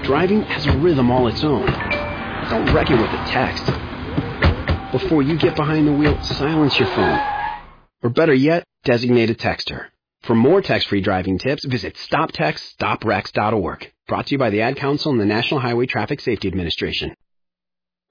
Driving has a rhythm all its own. Don't wreck it with a text. Before you get behind the wheel, silence your phone. Or better yet, designate a texter. For more text-free driving tips, visit stoptextstoprex.org. Brought to you by the Ad Council and the National Highway Traffic Safety Administration.